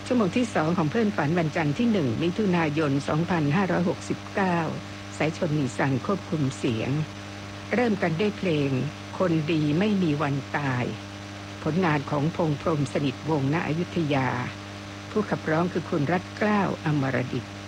ชั่วโมงที่2ของเพื่อนฝันวันจันทร์ที่1มิถุนายน2569สายชนมีสั่งควบคุมเสียงเริ่มกันด้วยเพลงคนดีไม่มีวันตายผลงานของพงษ์พรหมสนิทวงศ์ณอยุธยาผู้ขับร้องคือคุณรัตเกล้าอมรดิษฐ์